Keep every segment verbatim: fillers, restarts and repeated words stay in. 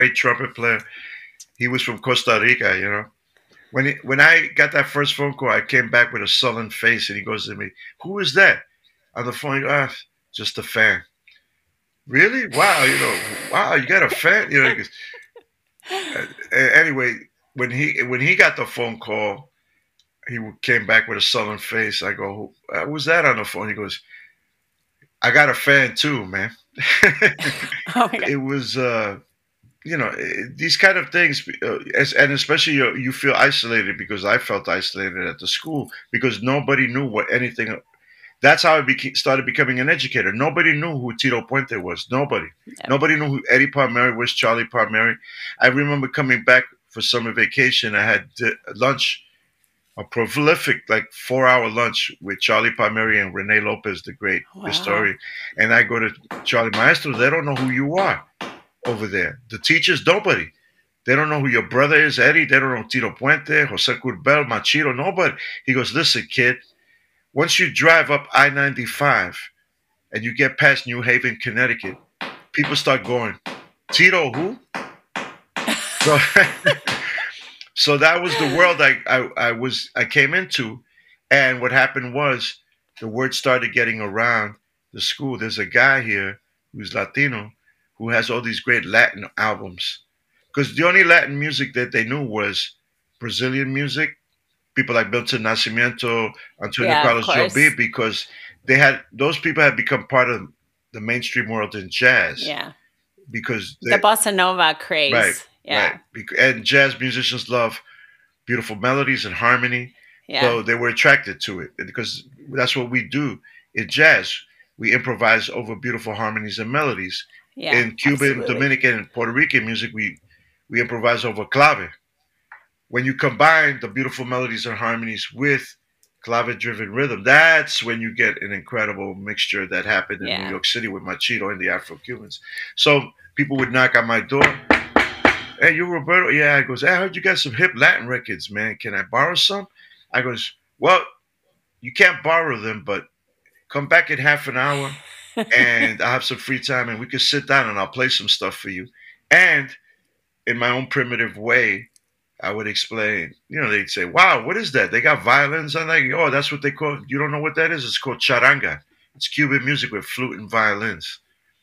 great trumpet player. He was from Costa Rica, you know. When he, when I got that first phone call, I came back with a sullen face, and he goes to me, "Who is that?" On the phone, he goes, ah, just a fan. Really? Wow, you know, wow, you got a fan, you know. He goes, uh, anyway, when he when he got the phone call, he came back with a sullen face. I go, "Who uh, was that on the phone?" He goes, "I got a fan too, man." Oh my god. It was, uh, you know, eh, these kind of things, uh, as, and especially you, you feel isolated because I felt isolated at the school because nobody knew what anything. That's how I beca- started becoming an educator. Nobody knew who Tito Puente was. Nobody. No. Nobody knew who Eddie Palmieri was, Charlie Palmieri. I remember coming back for summer vacation. I had di- lunch, a prolific, like four hour lunch with Charlie Palmieri and Rene Lopez, the great Wow. historian. And I go to Charlie Maestro, they don't know who you are over there. The teachers, nobody. They don't know who your brother is, Eddie. They don't know Tito Puente, Jose Curbel, Machito, nobody. He goes, listen, kid, once you drive up I ninety-five and you get past New Haven, Connecticut, people start going, Tito, who? So, so that was the world I, I, I was I came into. And what happened was the word started getting around the school. There's a guy here who's Latino who has all these great Latin albums. Because the only Latin music that they knew was Brazilian music, people like Milton Nascimento, Antonio Yeah, of Carlos Jobim, course. because they had those people had become part of the mainstream world in jazz Yeah. because The they bossa nova right, craze. right, Yeah. Bec- and jazz musicians love beautiful melodies and harmony, Yeah. so they were attracted to it because that's what we do in jazz. We improvise over beautiful harmonies and melodies. Yeah, In Cuban, absolutely. Dominican, and Puerto Rican music, we we improvise over clave. When you combine the beautiful melodies and harmonies with clave driven rhythm, that's when you get an incredible mixture that happened in New Yeah. York City with Machito and the Afro Cubans. So people would knock on my door. Hey, you Roberto? Yeah. I goes, hey, I heard you got some hip Latin records, man. Can I borrow some? I goes, well, you can't borrow them, but come back in half an hour and I have some free time and we can sit down and I'll play some stuff for you. And in my own primitive way, I would explain. You know, they'd say, "Wow, what is that? They got violins." I'm like, "Oh, that's what they call. You don't know what that is? It's called charanga. It's Cuban music with flute and violins.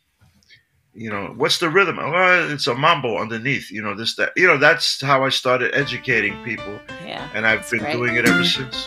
You know, what's the rhythm? Oh, it's a mambo underneath. You know, this that. You know, that's how I started educating people, Yeah, and I've that's been great. doing it ever since."